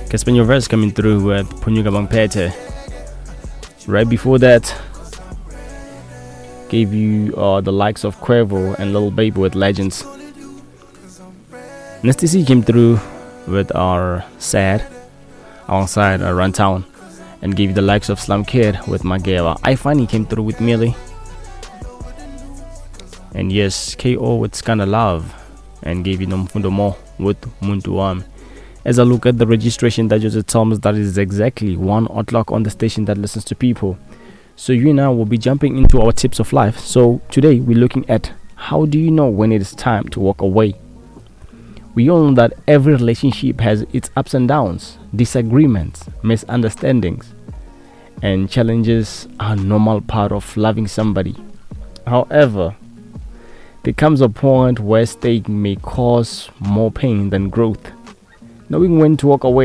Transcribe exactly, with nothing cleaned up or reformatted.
Casper verse coming through with Punyuga Pete. Right before that, gave you uh, the likes of Quavo and Lil Baby with Legends. Nasty C came through with our Sad alongside uh, Runtown, and gave you the likes of Slum Kid with Mageva. I Funny came through with Millie. And yes, K O with Skanda Love, and gave you Nomfundo Mo with Muntu Wami. As I look at the registration, that just tells us that it is exactly one o'clock on the station that listens to people. So you and I will be jumping into our tips of life. So today we're looking at how do you know when it is time to walk away. We all know that every relationship has its ups and downs, disagreements, misunderstandings, and challenges are a normal part of loving somebody. However, there comes a point where staying may cause more pain than growth. Knowing when to walk away